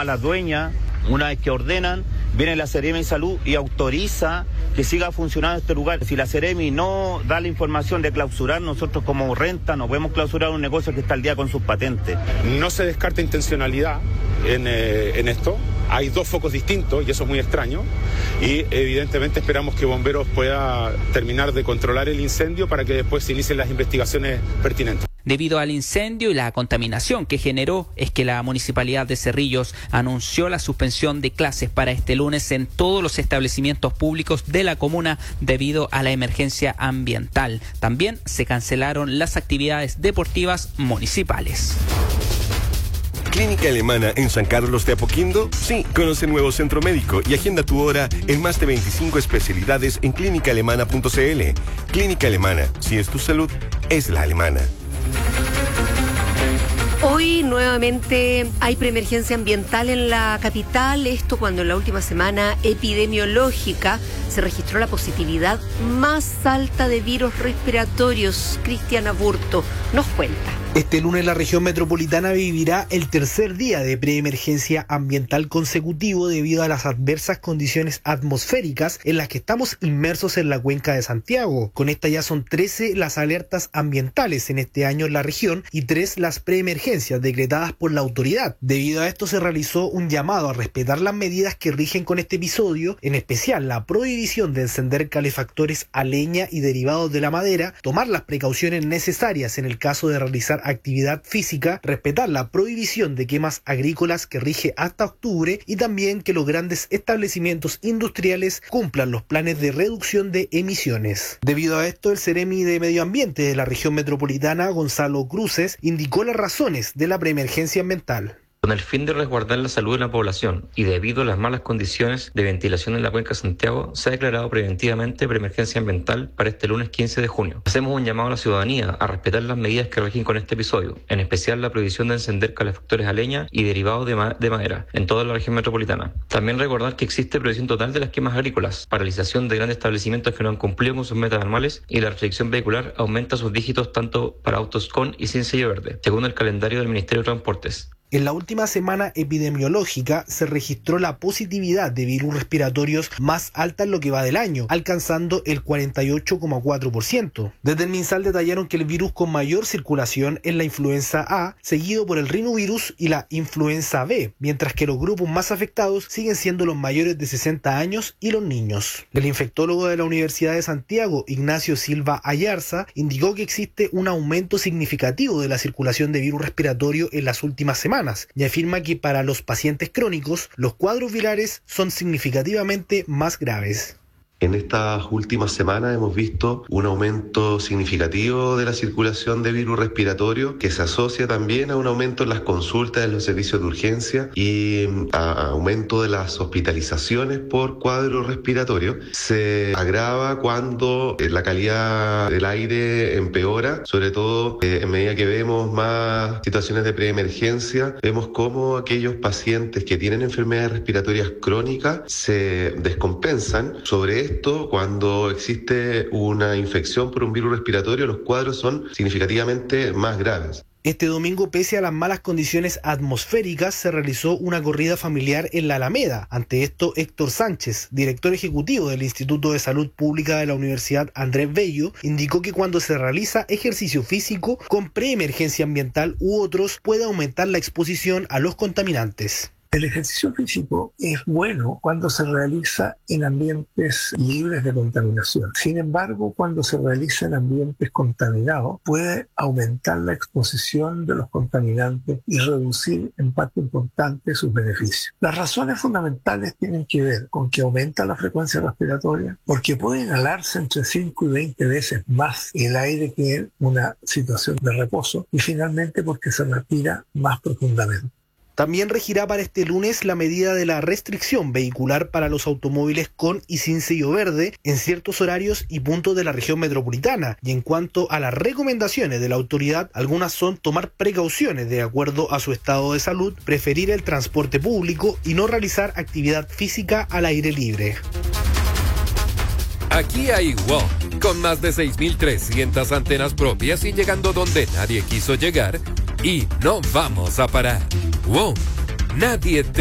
a las dueñas, una vez que ordenan, viene la Seremi de Salud y autoriza que siga funcionando este lugar. Si la Seremi no da la información de clausurar, nosotros como renta no podemos clausurar un negocio que está al día con sus patentes. No se descarta intencionalidad en esto. Hay dos focos distintos y eso es muy extraño. Y evidentemente esperamos que Bomberos pueda terminar de controlar el incendio para que después se inicien las investigaciones pertinentes. Debido al incendio y la contaminación que generó, es que la Municipalidad de Cerrillos anunció la suspensión de clases para este lunes en todos los establecimientos públicos de la comuna debido a la emergencia ambiental. También se cancelaron las actividades deportivas municipales. ¿Clínica Alemana en San Carlos de Apoquindo? Sí, conoce el nuevo centro médico y agenda tu hora en más de 25 especialidades en clínicaalemana.cl. Clínica Alemana, si es tu salud, es la alemana. Hoy nuevamente hay preemergencia ambiental en la capital, esto cuando en la última semana epidemiológica se registró la positividad más alta de virus respiratorios. Cristian Aburto nos cuenta. Este lunes la región metropolitana vivirá el tercer día de preemergencia ambiental consecutivo debido a las adversas condiciones atmosféricas en las que estamos inmersos en la cuenca de Santiago. Con esta ya son 13 las alertas ambientales en este año en la región y 3 las preemergencias decretadas por la autoridad. Debido a esto se realizó un llamado a respetar las medidas que rigen con este episodio, en especial la prohibición de encender calefactores a leña y derivados de la madera, tomar las precauciones necesarias en el caso de realizar actividad física, respetar la prohibición de quemas agrícolas que rige hasta octubre y también que los grandes establecimientos industriales cumplan los planes de reducción de emisiones. Debido a esto, el Seremi de Medio Ambiente de la región metropolitana, Gonzalo Cruces, indicó las razones de la preemergencia ambiental. Con el fin de resguardar la salud de la población y debido a las malas condiciones de ventilación en la cuenca de Santiago, se ha declarado preventivamente preemergencia ambiental para este lunes 15 de junio. Hacemos un llamado a la ciudadanía a respetar las medidas que rigen con este episodio, en especial la prohibición de encender calefactores a leña y derivados de madera en toda la región metropolitana. También recordar que existe prohibición total de las quemas agrícolas, paralización de grandes establecimientos que no han cumplido con sus metas anuales y la restricción vehicular aumenta sus dígitos tanto para autos con y sin sello verde, según el calendario del Ministerio de Transportes. En la última semana epidemiológica se registró la positividad de virus respiratorios más alta en lo que va del año, alcanzando el 48,4%. Desde el MinSal detallaron que el virus con mayor circulación es la influenza A, seguido por el rinovirus y la influenza B, mientras que los grupos más afectados siguen siendo los mayores de 60 años y los niños. El infectólogo de la Universidad de Santiago, Ignacio Silva Ayarza, indicó que existe un aumento significativo de la circulación de virus respiratorio en las últimas semanas y afirma que para los pacientes crónicos los cuadros virales son significativamente más graves. En estas últimas semanas hemos visto un aumento significativo de la circulación de virus respiratorio que se asocia también a un aumento en las consultas en los servicios de urgencia y a aumento de las hospitalizaciones por cuadro respiratorio. Se agrava cuando la calidad del aire empeora, sobre todo en medida que vemos más situaciones de preemergencia, vemos cómo aquellos pacientes que tienen enfermedades respiratorias crónicas se descompensan. Sobre esto, cuando existe una infección por un virus respiratorio, los cuadros son significativamente más graves. Este domingo, pese a las malas condiciones atmosféricas, se realizó una corrida familiar en la Alameda. Ante esto, Héctor Sánchez, director ejecutivo del Instituto de Salud Pública de la Universidad Andrés Bello, indicó que cuando se realiza ejercicio físico con preemergencia ambiental u otros, puede aumentar la exposición a los contaminantes. El ejercicio físico es bueno cuando se realiza en ambientes libres de contaminación. Sin embargo, cuando se realiza en ambientes contaminados, puede aumentar la exposición de los contaminantes y reducir en parte importante sus beneficios. Las razones fundamentales tienen que ver con que aumenta la frecuencia respiratoria, porque puede inhalarse entre 5 y 20 veces más el aire que en una situación de reposo, y finalmente porque se respira más profundamente. También regirá para este lunes la medida de la restricción vehicular para los automóviles con y sin sello verde en ciertos horarios y puntos de la región metropolitana. Y en cuanto a las recomendaciones de la autoridad, algunas son tomar precauciones de acuerdo a su estado de salud, preferir el transporte público y no realizar actividad física al aire libre. Aquí hay WOM, con más de 6.300 antenas propias y llegando donde nadie quiso llegar, y no vamos a parar. WOM, nadie te